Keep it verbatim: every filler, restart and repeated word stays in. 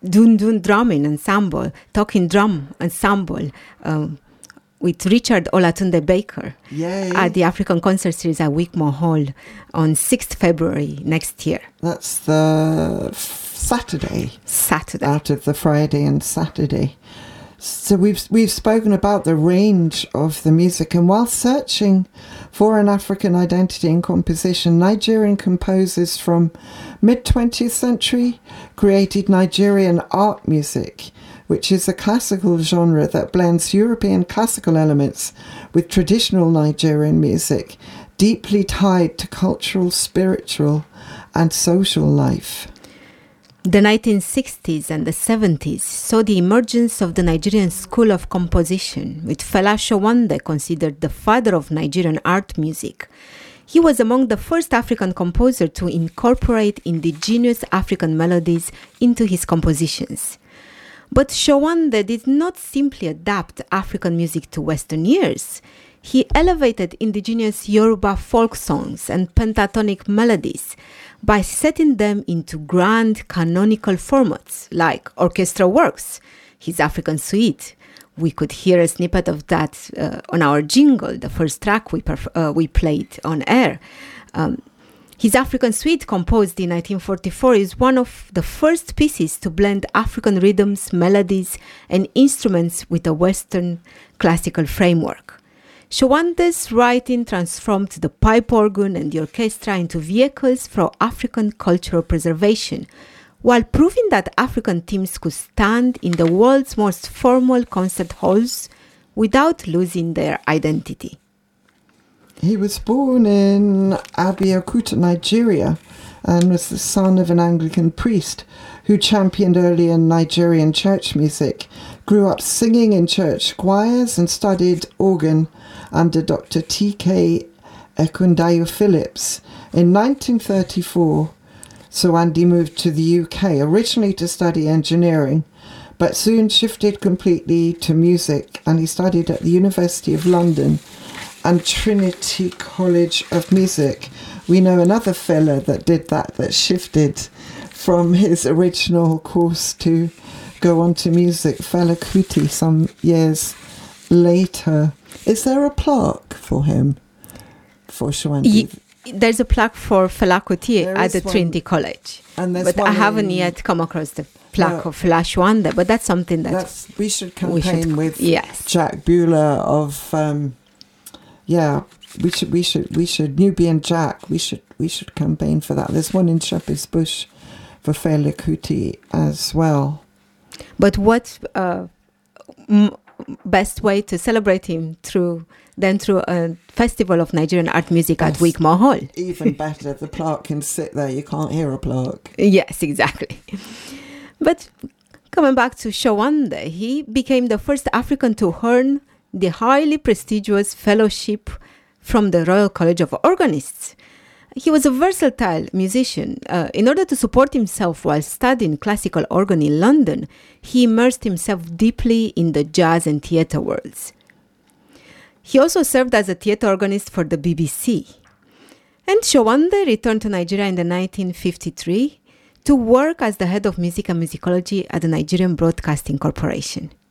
Dun Dun Drumming Ensemble, Talking Drum Ensemble, um, with Richard Olatunde Baker Yay. at the African Concert Series at Wigmore Hall on sixth of February next year. That's the f- Saturday. Saturday. Out of the Friday and Saturday. So we've we've spoken about the range of the music, and while searching for an African identity in composition, Nigerian composers from mid-twentieth century created Nigerian art music, which is a classical genre that blends European classical elements with traditional Nigerian music, deeply tied to cultural, spiritual, and social life. The nineteen sixties and the seventies saw the emergence of the Nigerian School of Composition, with Fela Showande considered the father of Nigerian art music. He was among the first African composers to incorporate indigenous African melodies into his compositions. But Showande did not simply adapt African music to Western ears. He elevated indigenous Yoruba folk songs and pentatonic melodies by setting them into grand canonical formats like orchestral works, his African Suite. We could hear a snippet of that uh, on our jingle, the first track we perf- uh, we played on air. Um, his African Suite, composed in nineteen forty-four, is one of the first pieces to blend African rhythms, melodies, and instruments with a Western classical framework. Showande's writing transformed the pipe organ and the orchestra into vehicles for African cultural preservation, while proving that African themes could stand in the world's most formal concert halls without losing their identity. He was born in Abeokuta, Nigeria, and was the son of an Anglican priest who championed early Nigerian church music, grew up singing in church choirs, and studied organ under Doctor T K Ekundayo Phillips. In nineteen thirty-four, Showande moved to the U K, originally to study engineering, but soon shifted completely to music, and he studied at the University of London and Trinity College of Music. We know another fella that did that, that shifted from his original course to go on to music, Fela Kuti, some years later. Is there a plaque for him, for Showande? Ye- there's a plaque for Fela Kuti There at is the one. Trinity College. And there's But I one haven't in- yet come across the plaque No. of Fela Showande, but that's something that That's we should we campaign should- with yes. Jack Bueller of um, yeah. We should we should we should Nubian Jack. We should we should campaign for that. There's one in Shepherd's Bush for Fela Kuti as well. But what uh, m- best way to celebrate him through than through a festival of Nigerian art music at Yes. Wigmore Hall? Even better, the plaque can sit there. You can't hear a plaque. Yes, exactly. But coming back to Showande, he became the first African to earn the highly prestigious fellowship from the Royal College of Organists. He was a versatile musician. Uh, in order to support himself while studying classical organ in London, he immersed himself deeply in the jazz and theatre worlds. He also served as a theatre organist for the B B C. And Showande returned to Nigeria in the nineteen fifty-three to work as the head of music and musicology at the Nigerian Broadcasting Corporation.